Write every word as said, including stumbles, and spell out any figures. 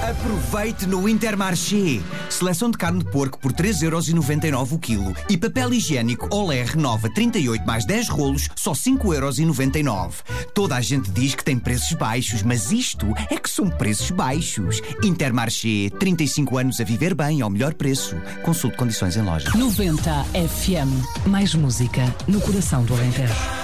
Aproveite no Intermarché. Seleção de carne de porco por três euros e noventa e nove o quilo. E papel higiênico Olé Renova trinta e oito mais dez rolos, só cinco euros e noventa e nove. Toda a gente diz que tem preços baixos, mas isto é que são preços baixos. Intermarché, trinta e cinco anos a viver bem ao melhor preço. Consulte condições em loja. noventa F M. Mais música no coração do Alentejo.